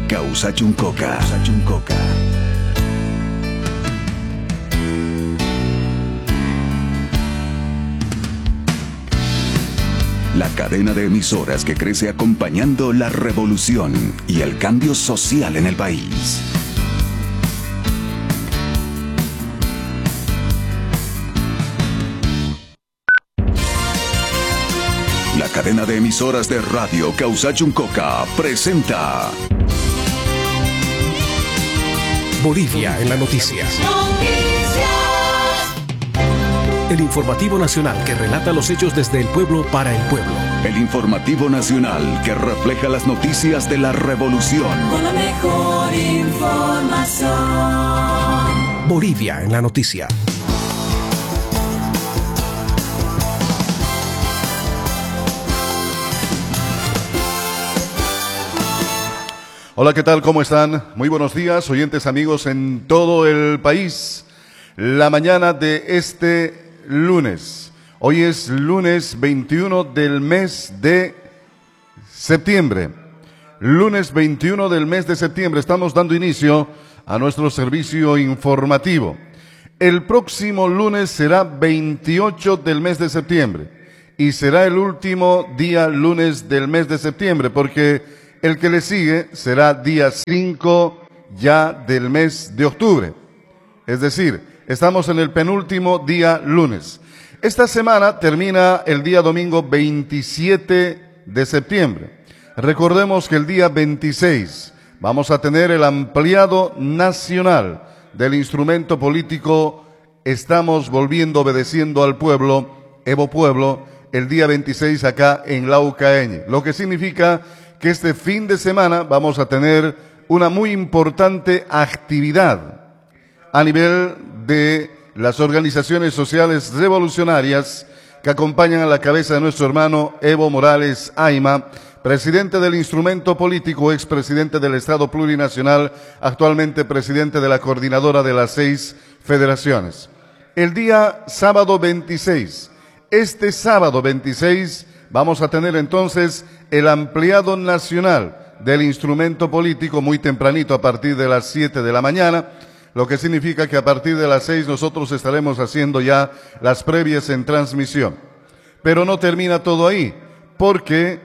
Causa Chuncoca. La cadena de emisoras que crece acompañando la revolución y el cambio social en el país. La cadena de emisoras de radio Causa Chuncoca presenta Bolivia en la noticia. El informativo nacional que relata los hechos desde el pueblo para el pueblo. El informativo nacional que refleja las noticias de la revolución. Con la mejor información. Bolivia en la noticia. Hola, ¿qué tal? ¿Cómo están? Muy buenos días, oyentes amigos en todo el país. La mañana de este lunes. Hoy es lunes 21 del mes de septiembre. Lunes 21 del mes de septiembre. Estamos dando inicio a nuestro servicio informativo. El próximo lunes será 28 del mes de septiembre. Y será el último día lunes del mes de septiembre, porque el que le sigue será día 5 ya del mes de octubre. Es decir, estamos en el penúltimo día lunes. Esta semana termina el día domingo 27 de septiembre. Recordemos que el día 26 vamos a tener el ampliado nacional del instrumento político Estamos Volviendo Obedeciendo al Pueblo, Evo Pueblo, el día 26 acá en Laucaeñe. Lo que significa que este fin de semana vamos a tener una muy importante actividad a nivel de las organizaciones sociales revolucionarias que acompañan a la cabeza de nuestro hermano Evo Morales Ayma, presidente del instrumento político, expresidente del Estado Plurinacional, actualmente presidente de la coordinadora de las 6 federaciones. El día sábado 26, este sábado 26, vamos a tener entonces el ampliado nacional del instrumento político muy tempranito a partir de las 7 de la mañana, lo que significa que a partir de las 6 nosotros estaremos haciendo ya las previas en transmisión. Pero no termina todo ahí, porque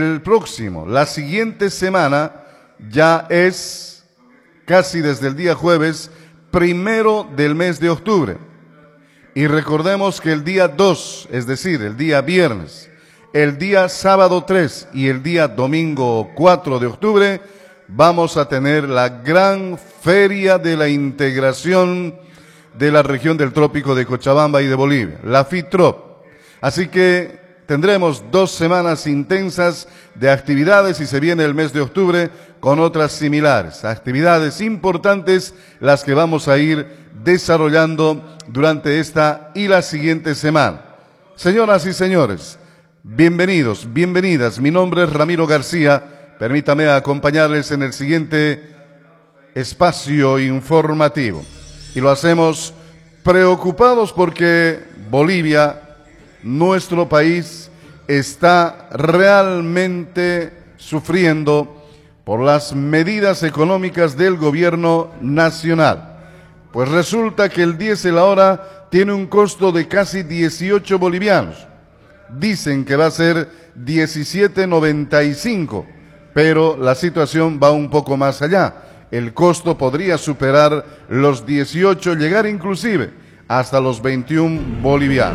la siguiente semana ya es casi desde el día jueves, 1 del mes de octubre. Y recordemos que el día 2, es decir, el día viernes, el día sábado 3 y el día domingo 4 de octubre, vamos a tener la gran feria de la integración de la región del Trópico de Cochabamba y de Bolivia, la FITROP. Así que tendremos 2 semanas intensas de actividades y se viene el mes de octubre con otras similares. Actividades importantes las que vamos a ir desarrollando durante esta y la siguiente semana. Señoras y señores, bienvenidos, bienvenidas. Mi nombre es Ramiro García. Permítame acompañarles en el siguiente espacio informativo. Y lo hacemos preocupados porque Bolivia, nuestro país, está realmente sufriendo por las medidas económicas del gobierno nacional. Pues resulta que el diésel ahora tiene un costo de casi 18 bolivianos. Dicen que va a ser 17.95. Pero la situación va un poco más allá. El costo podría superar los 18, llegar inclusive hasta los 21 bolivianos.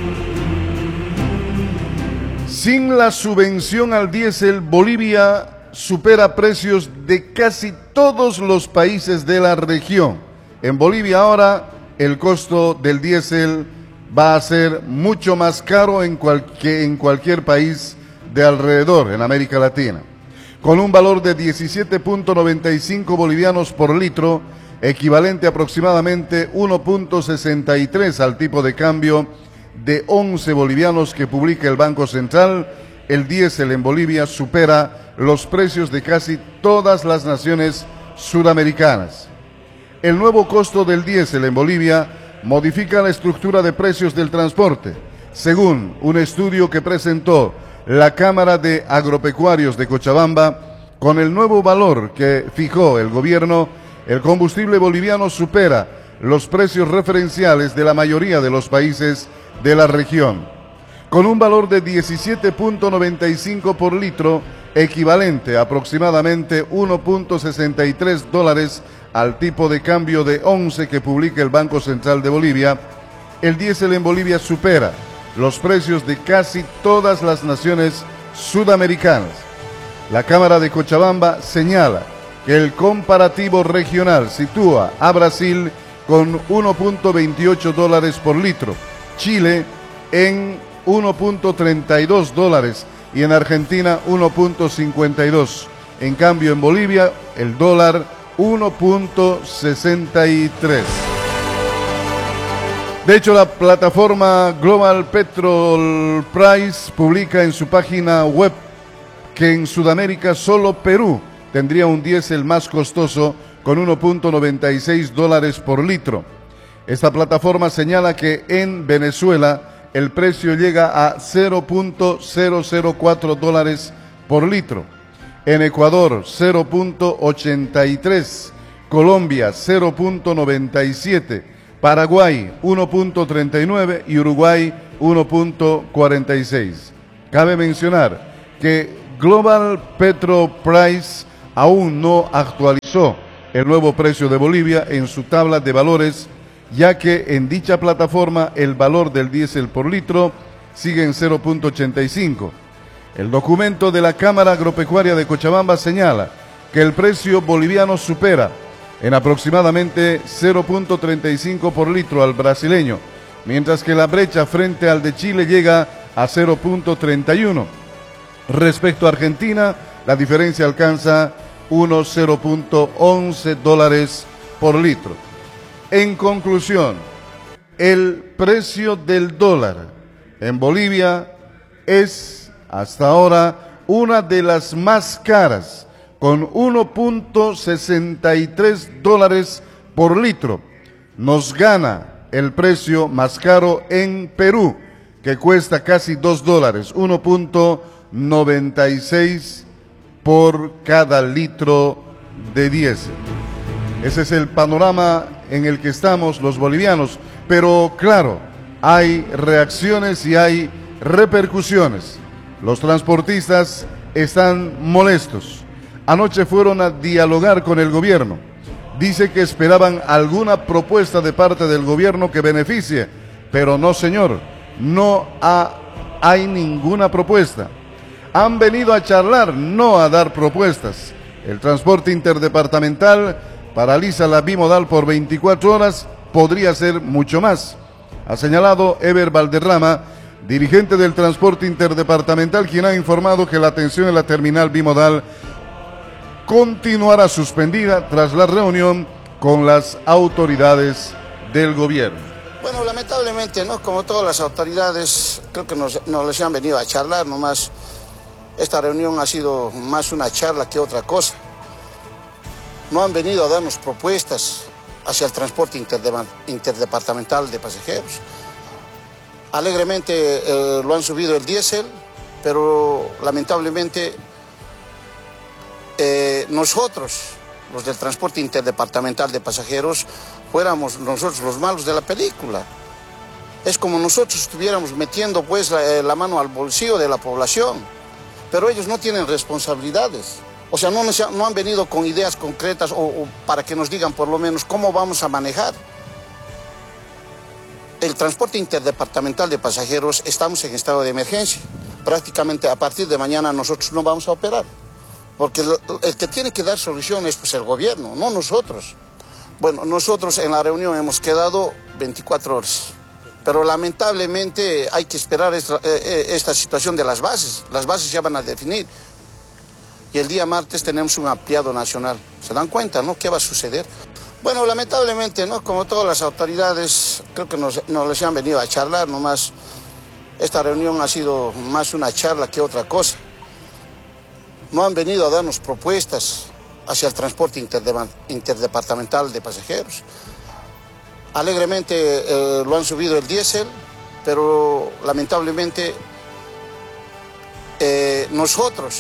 Sin la subvención al diésel, Bolivia supera precios de casi todos los países de la región. En Bolivia ahora el costo del diésel va a ser mucho más caro que en cualquier país de alrededor en América Latina, con un valor de 17.95 bolivianos por litro, equivalente a aproximadamente 1.63 al tipo de cambio de 11 bolivianos que publica el Banco Central. El diésel en Bolivia supera los precios de casi todas las naciones sudamericanas. El nuevo costo del diésel en Bolivia modifica la estructura de precios del transporte, según un estudio que presentó la Cámara de Agropecuarios de Cochabamba. Con el nuevo valor que fijó el gobierno, el combustible boliviano supera los precios referenciales de la mayoría de los países de la región. Con un valor de 17.95 por litro, equivalente a aproximadamente 1.63 dólares al tipo de cambio de 11 que publica el Banco Central de Bolivia, el diésel en Bolivia supera los precios de casi todas las naciones sudamericanas. La Cámara de Cochabamba señala que el comparativo regional sitúa a Brasil con 1.28 dólares por litro, Chile en 1.32 dólares y en Argentina 1.52. En cambio en Bolivia el dólar 1.63. De hecho, la plataforma Global Petrol Price publica en su página web que en Sudamérica solo Perú tendría un diésel más costoso con 1.96 dólares por litro. Esta plataforma señala que en Venezuela el precio llega a 0.004 dólares por litro. En Ecuador 0.83, Colombia 0.97, Paraguay 1.39 y Uruguay 1.46. Cabe mencionar que Global Petrol Price aún no actualizó el nuevo precio de Bolivia en su tabla de valores, ya que en dicha plataforma el valor del diésel por litro sigue en 0.85. El documento de la Cámara Agropecuaria de Cochabamba señala que el precio boliviano supera en aproximadamente 0.35 por litro al brasileño, mientras que la brecha frente al de Chile llega a 0.31. Respecto a Argentina, la diferencia alcanza unos 0.11 dólares por litro. En conclusión, el precio del dólar en Bolivia es hasta ahora una de las más caras, con 1.63 dólares por litro. Nos gana el precio más caro en Perú, que cuesta casi 2 dólares, 1.96 por cada litro de diésel. Ese es el panorama en el que estamos los bolivianos, pero claro, hay reacciones y hay repercusiones. Los transportistas están molestos. Anoche fueron a dialogar con el gobierno. Dice que esperaban alguna propuesta de parte del gobierno que beneficie, pero no, señor, no hay ninguna propuesta. Han venido a charlar, no a dar propuestas. El transporte interdepartamental paraliza la bimodal por 24 horas, podría ser mucho más, ha señalado Eber Valderrama, dirigente del transporte interdepartamental, quien ha informado que la atención en la terminal bimodal continuará suspendida tras la reunión con las autoridades del gobierno. Bueno, lamentablemente, ¿no? Como todas las autoridades, creo que nos les han venido a charlar nomás. Esta reunión ha sido más una charla que otra cosa. No han venido a darnos propuestas hacia el transporte interdepartamental de pasajeros. Alegremente lo han subido el diésel, pero lamentablemente nosotros, los del transporte interdepartamental de pasajeros, fuéramos nosotros los malos de la película. Es como nosotros estuviéramos metiendo pues la mano al bolsillo de la población, pero ellos no tienen responsabilidades. O sea, no han venido con ideas concretas o para que nos digan por lo menos cómo vamos a manejar. El transporte interdepartamental de pasajeros estamos en estado de emergencia. Prácticamente a partir de mañana nosotros no vamos a operar. Porque el que tiene que dar solución es pues el gobierno, no nosotros. Bueno, nosotros en la reunión hemos quedado 24 horas. Pero lamentablemente hay que esperar esta situación de las bases. Las bases ya van a definir. Y el día martes tenemos un ampliado nacional. ¿Se dan cuenta, no? ¿Qué va a suceder? Bueno, lamentablemente, ¿no? Como todas las autoridades, creo que nos les han venido a charlar nomás. Esta reunión ha sido más una charla que otra cosa. No han venido a darnos propuestas hacia el transporte interdepartamental de pasajeros. Alegremente lo han subido el diésel, pero lamentablemente nosotros,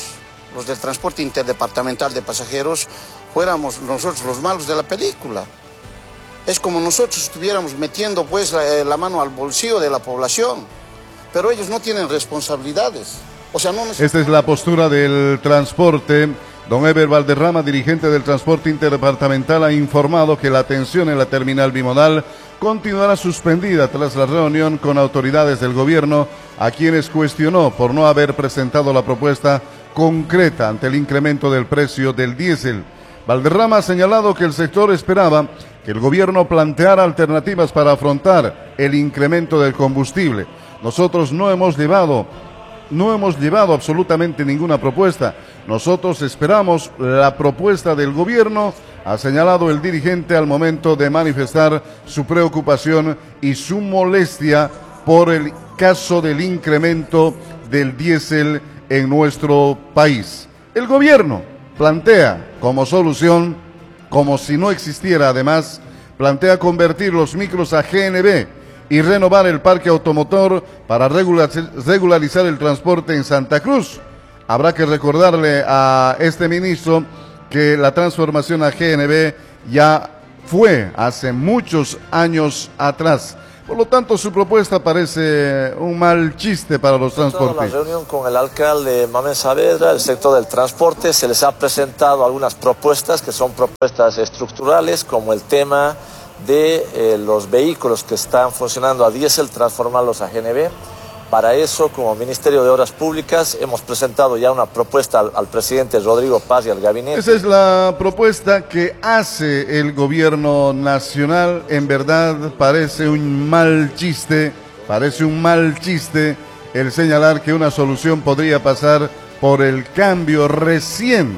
los del transporte interdepartamental de pasajeros, fuéramos nosotros los malos de la película. Es como nosotros estuviéramos metiendo pues la mano al bolsillo de la población, pero ellos no tienen responsabilidades. O sea, no Esta es la postura del transporte. Don Eber Valderrama, dirigente del transporte interdepartamental, ha informado que la atención en la terminal bimodal continuará suspendida tras la reunión con autoridades del gobierno, a quienes cuestionó por no haber presentado la propuesta concreta ante el incremento del precio del diésel. Valderrama ha señalado que el sector esperaba que el gobierno planteara alternativas para afrontar el incremento del combustible. Nosotros no hemos llevado absolutamente ninguna propuesta. Nosotros esperamos la propuesta del gobierno, ha señalado el dirigente al momento de manifestar su preocupación y su molestia por el caso del incremento del diésel en nuestro país. El gobierno plantea como solución, como si no existiera además, plantea convertir los micros a GNV y renovar el parque automotor para regularizar el transporte en Santa Cruz. Habrá que recordarle a este ministro que la transformación a GNV ya fue hace muchos años atrás. Por lo tanto, su propuesta parece un mal chiste para los transportistas. En la reunión con el alcalde Manuel Saavedra, el sector del transporte, se les ha presentado algunas propuestas que son propuestas estructurales, como el tema de los vehículos que están funcionando a diésel, transformarlos a GNV. Para eso, como Ministerio de Obras Públicas, hemos presentado ya una propuesta al presidente Rodrigo Paz y al gabinete. Esa es la propuesta que hace el gobierno nacional. En verdad parece un mal chiste el señalar que una solución podría pasar por el cambio recién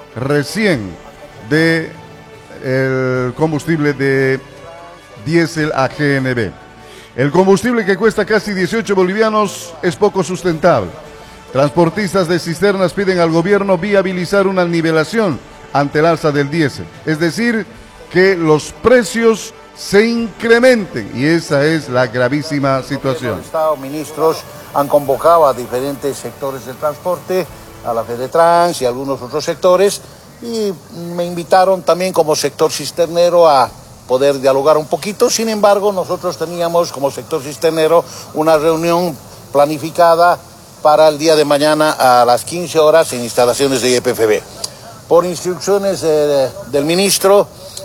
de el combustible de diésel a GNV. El combustible, que cuesta casi 18 bolivianos, es poco sustentable. Transportistas de cisternas piden al gobierno viabilizar una nivelación ante el alza del diésel, es decir, que los precios se incrementen, y esa es la gravísima situación. El Estado, ministros han convocado a diferentes sectores del transporte, a la FEDETRANS y a algunos otros sectores, y me invitaron también como sector cisternero a poder dialogar un poquito. Sin embargo, nosotros teníamos como sector cisternero una reunión planificada para el día de mañana a las 15 horas en instalaciones de YPFB. Por instrucciones del ministro,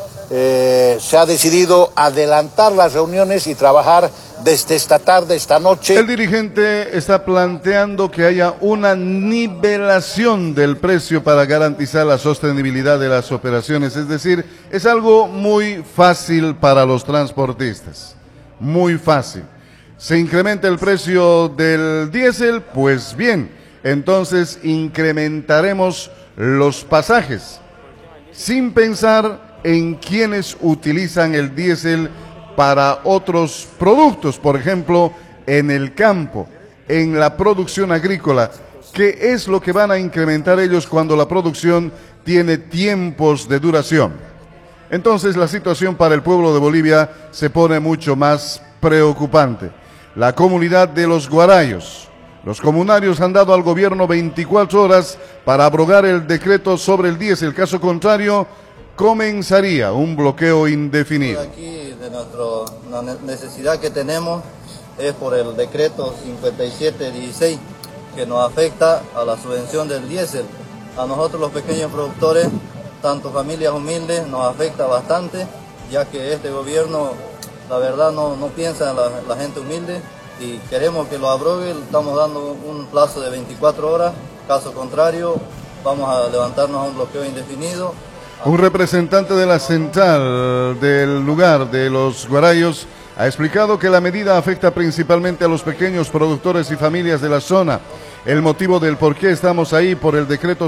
se ha decidido adelantar las reuniones y trabajar desde esta tarde, esta noche. El dirigente está planteando que haya una nivelación del precio para garantizar la sostenibilidad de las operaciones. Es decir, es algo muy fácil para los transportistas. Muy fácil. ¿Se incrementa el precio del diésel? Pues bien, entonces incrementaremos los pasajes, sin pensar en quienes utilizan el diésel para otros productos, por ejemplo, en el campo, en la producción agrícola. ¿Qué es lo que van a incrementar ellos cuando la producción tiene tiempos de duración? Entonces la situación para el pueblo de Bolivia se pone mucho más preocupante. La comunidad de los Guarayos, los comunarios han dado al gobierno 24 horas para abrogar el decreto sobre el diésel. Caso contrario, comenzaría un bloqueo indefinido. Aquí de la necesidad que tenemos es por el decreto 5716, que nos afecta a la subvención del diésel. A nosotros los pequeños productores, tanto familias humildes, nos afecta bastante, ya que este gobierno, la verdad, no piensa en la gente humilde, y queremos que lo abrogue. Estamos dando un plazo de 24 horas, caso contrario vamos a levantarnos a un bloqueo indefinido. Un representante de la central del lugar de los Guarayos ha explicado que la medida afecta principalmente a los pequeños productores y familias de la zona. El motivo del por qué estamos ahí por el decreto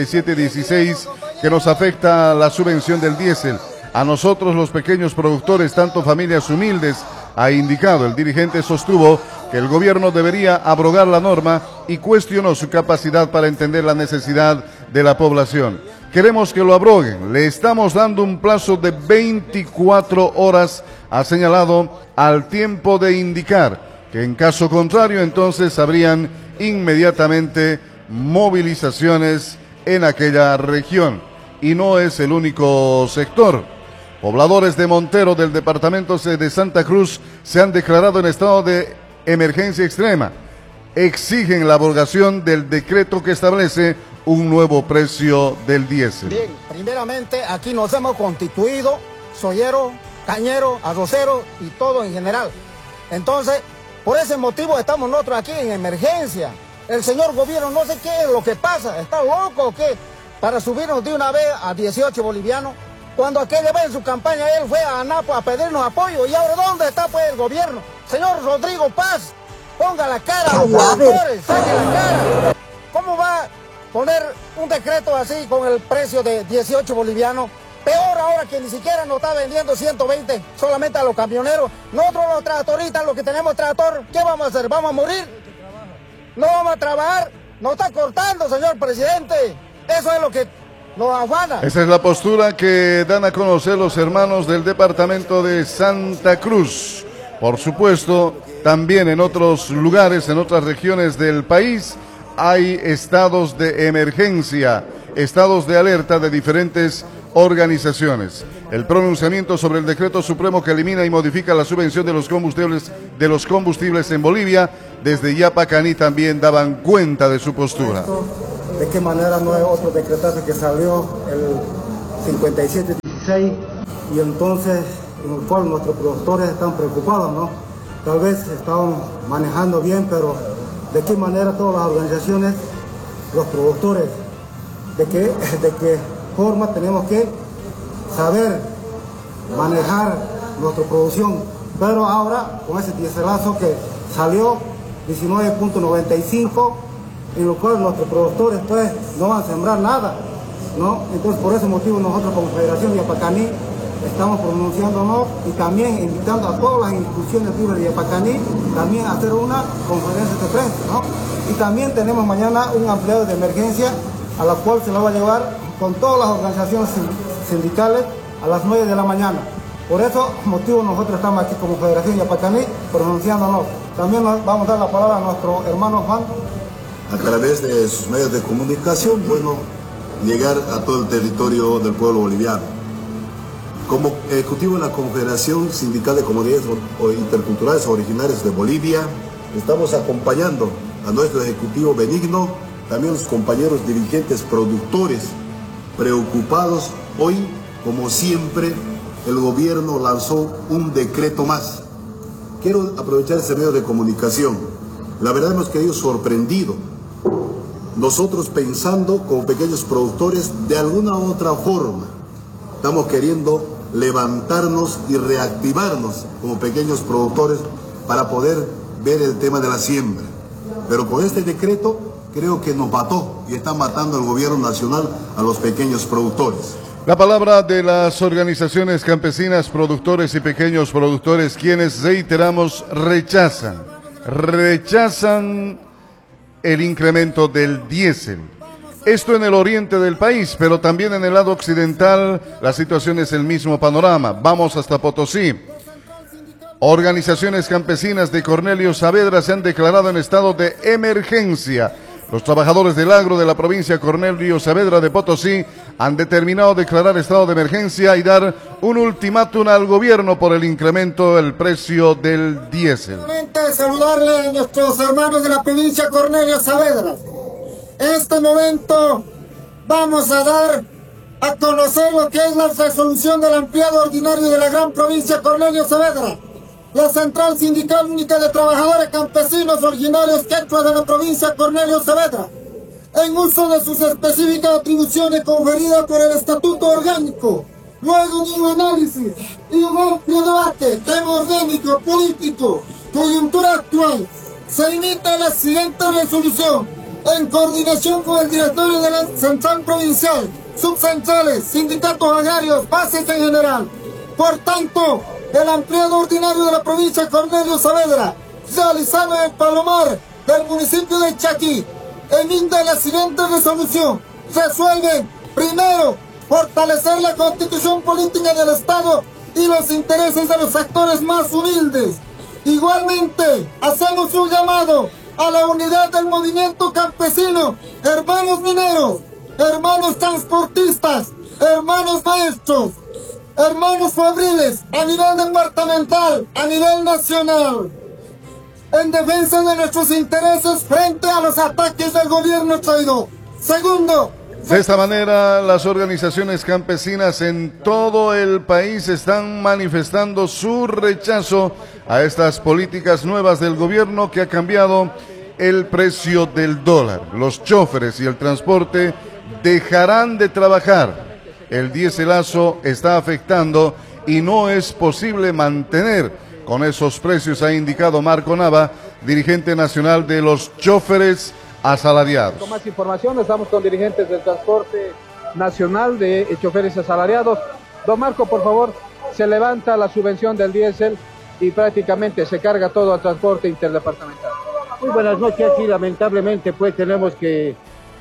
5716, que nos afecta la subvención del diésel. A nosotros, los pequeños productores, tanto familias humildes, ha indicado. El dirigente sostuvo que el gobierno debería abrogar la norma y cuestionó su capacidad para entender la necesidad de la población. Queremos que lo abroguen. Le estamos dando un plazo de 24 horas, ha señalado, al tiempo de indicar que en caso contrario entonces habrían inmediatamente movilizaciones en aquella región. Y no es el único sector. Pobladores de Montero, del departamento de Santa Cruz, se han declarado en estado de emergencia extrema. Exigen la abrogación del decreto que establece un nuevo precio del diésel. Bien, primeramente aquí nos hemos constituido, soyero, cañero, arrocero y todo en general. Entonces, por ese motivo estamos nosotros aquí en emergencia. El señor gobierno no sé qué es lo que pasa, ¿está loco o qué? Para subirnos de una vez a 18 bolivianos. Cuando aquella vez en su campaña él fue a Anapo a pedirnos apoyo. ¿Y ahora dónde está pues el gobierno? Señor Rodrigo Paz, ponga la cara a los productores, saque la cara. ¿Cómo va a poner un decreto así con el precio de 18 bolivianos? Peor ahora que ni siquiera nos está vendiendo 120 solamente a los camioneros. Nosotros los tractoristas, los que tenemos tractor, ¿qué vamos a hacer? ¿Vamos a morir? No vamos a trabajar. Nos está cortando, señor presidente. Eso es lo que nos afana. Esa es la postura que dan a conocer los hermanos del departamento de Santa Cruz. Por supuesto, también en otros lugares, en otras regiones del país, hay estados de emergencia, estados de alerta de diferentes organizaciones. El pronunciamiento sobre el decreto supremo que elimina y modifica la subvención de los combustibles en Bolivia, desde Yapacaní también daban cuenta de su postura. De qué manera no hay otro decretazo que salió el 5716 y entonces en el cual nuestros productores están preocupados, ¿no? Tal vez estaban manejando bien, pero de qué manera todas las organizaciones, los productores, de qué forma tenemos que saber manejar nuestra producción. Pero ahora con ese dieselazo que salió 19.95, en lo cual nuestros productores pues no van a sembrar nada, ¿no? Entonces por ese motivo nosotros como Federación de Yapacaní estamos pronunciándonos y también invitando a todas las instituciones libres de Yapacaní también a hacer una conferencia de prensa, ¿no? Y también tenemos mañana un ampliado de emergencia a la cual se la va a llevar con todas las organizaciones sindicales a las 9 de la mañana. Por eso motivo nosotros estamos aquí como Federación de Yapacaní pronunciándonos. También nos vamos a dar la palabra a nuestro hermano Juan. A través de sus medios de comunicación, bueno, llegar a todo el territorio del pueblo boliviano. Como ejecutivo de la Confederación Sindical de Comunidades Interculturales Originarias de Bolivia, estamos acompañando a nuestro ejecutivo benigno, también los compañeros dirigentes productores preocupados. Hoy, como siempre, el gobierno lanzó un decreto más. Quiero aprovechar ese medio de comunicación. La verdad hemos quedado sorprendidos. Nosotros pensando como pequeños productores de alguna u otra forma, estamos queriendo levantarnos y reactivarnos como pequeños productores para poder ver el tema de la siembra. Pero con este decreto creo que nos mató y está matando el gobierno nacional a los pequeños productores. La palabra de las organizaciones campesinas, productores y pequeños productores, quienes, reiteramos, rechazan el incremento del diésel. Esto en el oriente del país, pero también en el lado occidental la situación es el mismo panorama. Vamos hasta Potosí. Organizaciones campesinas de Cornelio Saavedra se han declarado en estado de emergencia. Los trabajadores del agro de la provincia Cornelio Saavedra de Potosí han determinado declarar estado de emergencia y dar un ultimátum al gobierno por el incremento del precio del diésel. Saludarle a nuestros hermanos de la provincia Cornelio Saavedra. En este momento vamos a dar a conocer lo que es la resolución del ampliado ordinario de la gran provincia Cornelio Saavedra. La Central Sindical Única de Trabajadores Campesinos Originarios Quechua de la provincia Cornelio Saavedra, en uso de sus específicas atribuciones conferidas por el Estatuto Orgánico, luego de un análisis y un amplio debate tema orgánico, político, coyuntura actual, se emite la siguiente resolución en coordinación con el directorio de la Central Provincial, subcentrales, sindicatos agrarios, bases en general. Por tanto, el ampliado ordinario de la provincia Cornelio Saavedra, realizado en el Palomar del municipio de Chaquí, emite la siguiente resolución. Resuelven, primero, fortalecer la constitución política del Estado y los intereses de los sectores más humildes. Igualmente, hacemos un llamado a la unidad del movimiento campesino, hermanos mineros, hermanos transportistas, hermanos maestros, hermanos fabriles, a nivel departamental, a nivel nacional, en defensa de nuestros intereses frente a los ataques del gobierno traidor. Segundo, de esta manera, las organizaciones campesinas en todo el país están manifestando su rechazo a estas políticas nuevas del gobierno que ha cambiado el precio del dólar. Los choferes y el transporte dejarán de trabajar. El diéselazo está afectando y no es posible mantener con esos precios, ha indicado Marco Nava, dirigente nacional de los choferes asalariados. Con más información, estamos con dirigentes del transporte nacional de choferes asalariados. Don Marco, por favor, se levanta la subvención del diésel y prácticamente se carga todo al transporte interdepartamental. Muy buenas noches, y lamentablemente pues tenemos que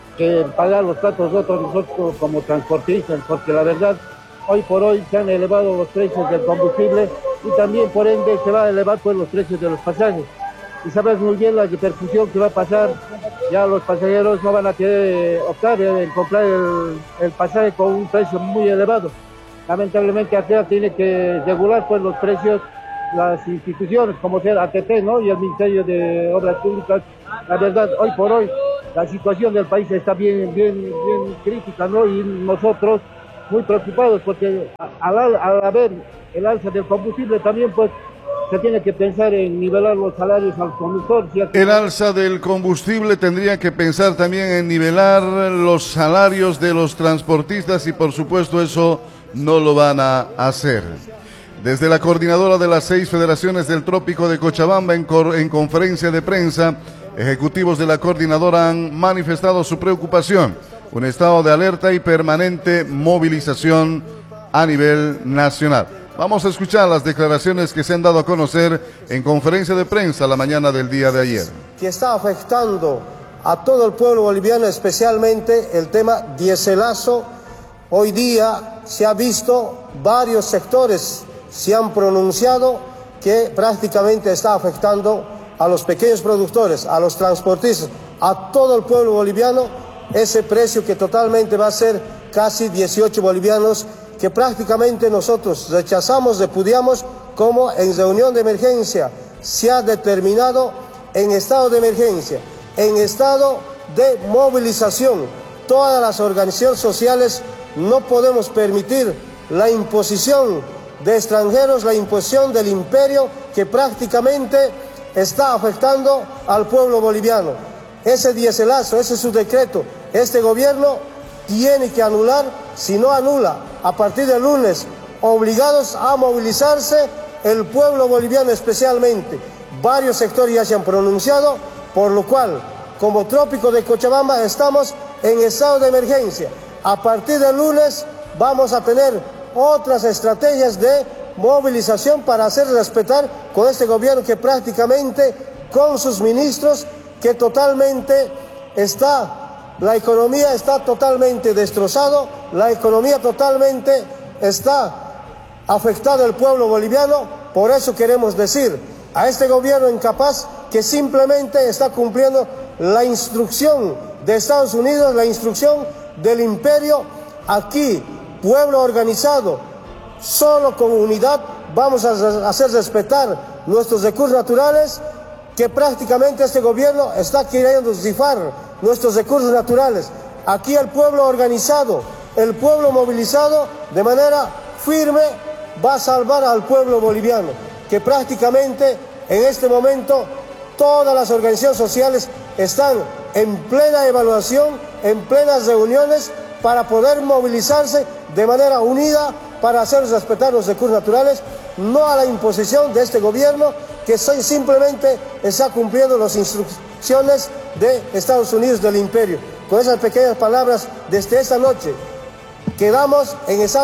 pagar los platos rotos nosotros como transportistas, porque la verdad, hoy por hoy se han elevado los precios del combustible y también por ende se va a elevar pues los precios de los pasajes. Y sabes muy bien la repercusión que va a pasar, ya los pasajeros no van a querer optar en comprar el pasaje con un precio muy elevado. Lamentablemente ATEA tiene que regular pues los precios, las instituciones como sea ATP, ¿no? Y el Ministerio de Obras Públicas. La verdad, hoy por hoy la situación del país está bien crítica, ¿no? Y nosotros muy preocupados porque al haber el alza del combustible también pues se tiene que pensar en nivelar los salarios al conductor. El alza del combustible tendría que pensar también en nivelar los salarios de los transportistas y por supuesto eso no lo van a hacer. Desde la coordinadora de las 6 federaciones del Trópico de Cochabamba en conferencia de prensa, ejecutivos de la coordinadora han manifestado su preocupación, un estado de alerta y permanente movilización a nivel nacional. Vamos a escuchar las declaraciones que se han dado a conocer en conferencia de prensa la mañana del día de ayer. Que está afectando a todo el pueblo boliviano, especialmente el tema diéselazo. Hoy día se ha visto, varios sectores se han pronunciado que prácticamente está afectando a los pequeños productores, a los transportistas, a todo el pueblo boliviano, ese precio que totalmente va a ser casi 18 bolivianos, que prácticamente nosotros rechazamos, repudiamos, como en reunión de emergencia se ha determinado en estado de emergencia, en estado de movilización. Todas las organizaciones sociales no podemos permitir la imposición de extranjeros, la imposición del imperio que prácticamente está afectando al pueblo boliviano. Ese diéselazo, ese es su decreto, este gobierno tiene que anular. Si no anula, a partir del lunes, obligados a movilizarse el pueblo boliviano especialmente. Varios sectores ya se han pronunciado, por lo cual, como Trópico de Cochabamba, estamos en estado de emergencia. A partir del lunes vamos a tener otras estrategias de movilización para hacer respetar con este gobierno que prácticamente, con sus ministros, que totalmente está... La economía está totalmente destrozada, la economía totalmente está afectada al pueblo boliviano. Por eso queremos decir a este gobierno incapaz que simplemente está cumpliendo la instrucción de Estados Unidos, la instrucción del imperio. Aquí, pueblo organizado, solo con unidad vamos a hacer respetar nuestros recursos naturales, que prácticamente este gobierno está queriendo zifar nuestros recursos naturales. Aquí el pueblo organizado, el pueblo movilizado de manera firme va a salvar al pueblo boliviano, que prácticamente en este momento todas las organizaciones sociales están en plena evaluación, en plenas reuniones para poder movilizarse de manera unida para hacer respetar los recursos naturales, no a la imposición de este gobierno que simplemente está cumpliendo las instrucciones de Estados Unidos, del imperio. Con esas pequeñas palabras, desde esta noche quedamos en estado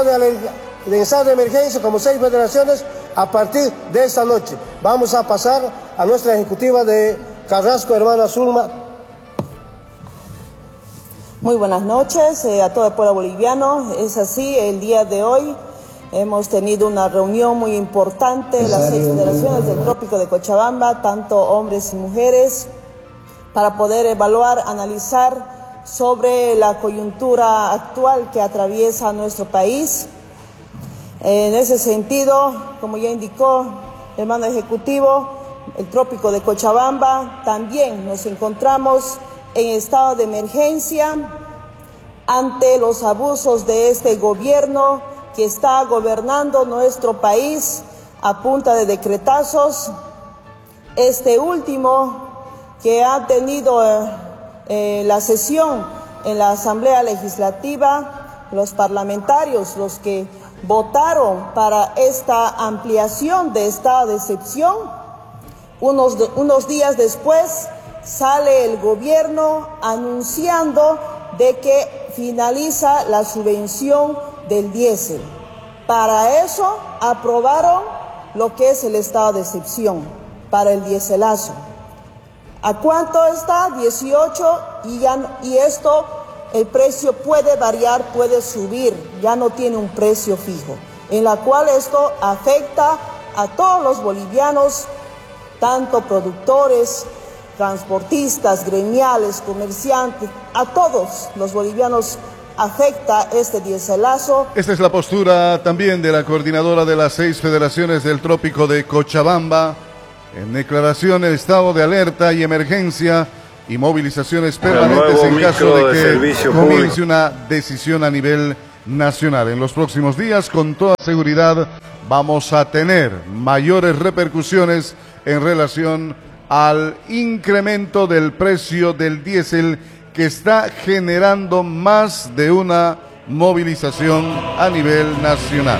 de emergencia como 6 federaciones. A partir de esta noche vamos a pasar a nuestra ejecutiva de Carrasco, hermana Zulma. Muy buenas noches a todo el pueblo boliviano. Es así, el día de hoy hemos tenido una reunión muy importante, las 6 federaciones del Trópico de Cochabamba, tanto hombres y mujeres, para poder evaluar, analizar sobre la coyuntura actual que atraviesa nuestro país. En ese sentido, como ya indicó el mando ejecutivo, el trópico de Cochabamba, también nos encontramos en estado de emergencia ante los abusos de este gobierno que está gobernando nuestro país a punta de decretazos. Este último que ha tenido la sesión en la Asamblea Legislativa, los parlamentarios, los que votaron para esta ampliación de estado de excepción, unos días después sale el gobierno anunciando de que finaliza la subvención del diésel. Para eso aprobaron lo que es el estado de excepción para el diéselazo. ¿A cuánto está? 18 y esto, el precio puede variar, puede subir, ya no tiene un precio fijo, en la cual esto afecta a todos los bolivianos, tanto productores, transportistas, gremiales, comerciantes, a todos los bolivianos afecta este diéselazo. Esta es la postura también de la coordinadora de las 6 federaciones del trópico de Cochabamba, en declaración de estado de alerta y emergencia y movilizaciones permanentes en caso de que comience una decisión a nivel nacional. En los próximos días, con toda seguridad, vamos a tener mayores repercusiones en relación al incremento del precio del diésel que está generando más de una movilización a nivel nacional.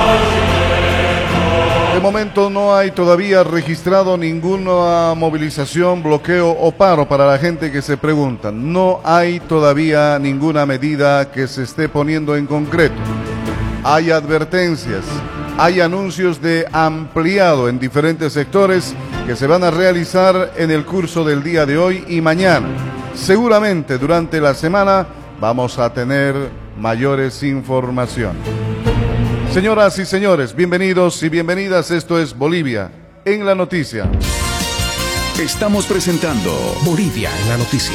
De momento no hay todavía registrado ninguna movilización, bloqueo o paro para la gente que se pregunta. No hay todavía ninguna medida que se esté poniendo en concreto. Hay advertencias, hay anuncios de ampliado en diferentes sectores que se van a realizar en el curso del día de hoy y mañana. Seguramente durante la semana vamos a tener mayores informaciones. Señoras y señores, bienvenidos y bienvenidas. Esto es Bolivia en la Noticia. Estamos presentando Bolivia en la Noticia.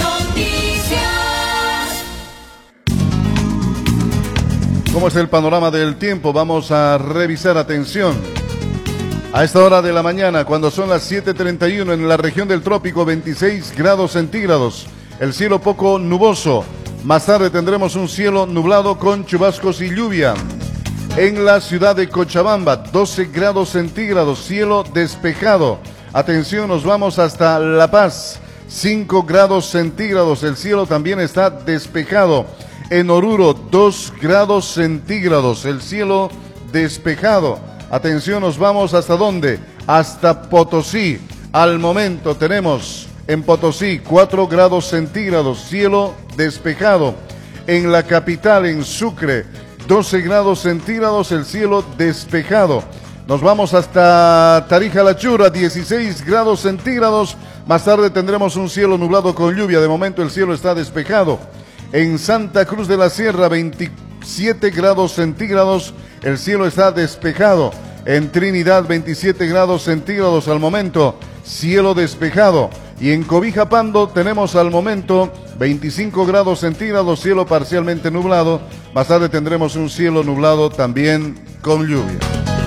¿Cómo es el panorama del tiempo? Vamos a revisar, atención. A esta hora de la mañana, cuando son las 7:31 en la región del trópico, 26 grados centígrados. El cielo poco nuboso. Más tarde tendremos un cielo nublado con chubascos y lluvia. En la ciudad de Cochabamba, 12 grados centígrados, cielo despejado. Atención, nos vamos hasta La Paz, 5 grados centígrados, el cielo también está despejado. En Oruro, 2 grados centígrados, el cielo despejado. Atención, nos vamos hasta ¿dónde? Hasta Potosí. Al momento tenemos en Potosí 4 grados centígrados, cielo despejado. En la capital, en Sucre, 12 grados centígrados, el cielo despejado. Nos vamos hasta Tarija La Chura, 16 grados centígrados. Más tarde tendremos un cielo nublado con lluvia. De momento el cielo está despejado. En Santa Cruz de la Sierra, 27 grados centígrados, el cielo está despejado. En Trinidad, 27 grados centígrados al momento, cielo despejado. Y en Cobija Pando tenemos al momento 25 grados centígrados, cielo parcialmente nublado. Más tarde tendremos un cielo nublado también con lluvia.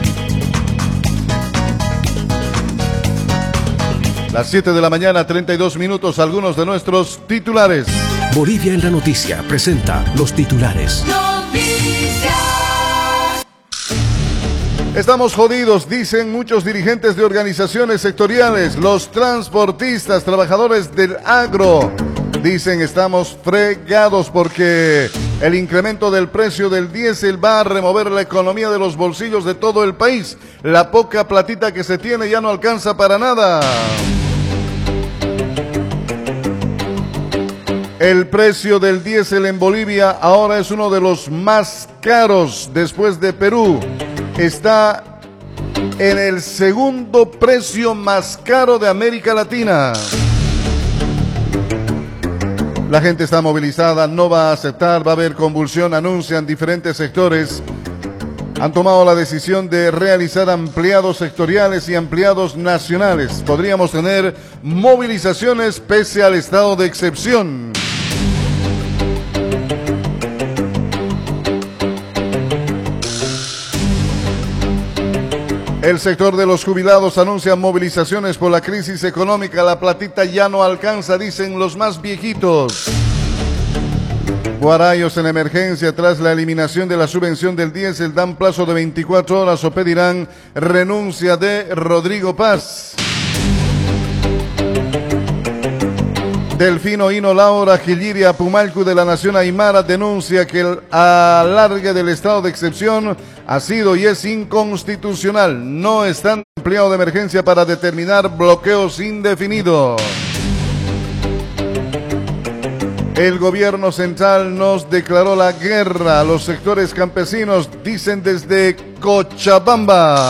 Las 7 de la mañana, 32 minutos, algunos de nuestros titulares. Bolivia en la Noticia presenta los titulares. Estamos jodidos, dicen muchos dirigentes de organizaciones sectoriales. Los transportistas, trabajadores del agro, dicen estamos fregados porque el incremento del precio del diésel va a remover la economía de los bolsillos de todo el país. La poca platita que se tiene ya no alcanza para nada. El precio del diésel en Bolivia ahora es uno de los más caros después de Perú. Está en el segundo precio más caro de América Latina. La gente está movilizada, no va a aceptar, va a haber convulsión, anuncian diferentes sectores. Han tomado la decisión de realizar ampliados sectoriales y ampliados nacionales. Podríamos tener movilizaciones pese al estado de excepción. El sector de los jubilados anuncia movilizaciones por la crisis económica. La platita ya no alcanza, dicen los más viejitos. Guarayos en emergencia tras la eliminación de la subvención del diésel. Dan plazo de 24 horas o pedirán renuncia de Rodrigo Paz. Delfino Hino Laura Giliria Pumalcu de la Nación Aymara denuncia que el alargue del estado de excepción ha sido y es inconstitucional. No están empleados de emergencia para determinar bloqueos indefinidos. El gobierno central nos declaró la guerra a los sectores campesinos, dicen desde Cochabamba.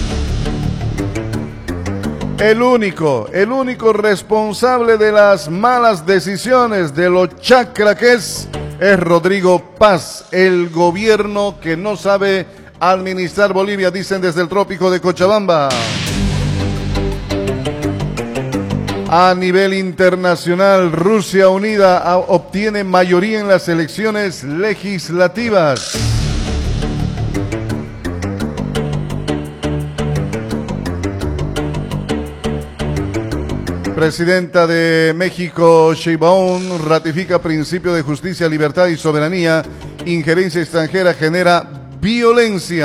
El único responsable de las malas decisiones de los chacraques es Rodrigo Paz, el gobierno que no sabe administrar Bolivia, dicen desde el trópico de Cochabamba. A nivel internacional, Rusia Unida obtiene mayoría en las elecciones legislativas. Presidenta de México, Sheinbaum, ratifica principio de justicia, libertad y soberanía. Injerencia extranjera genera violencia.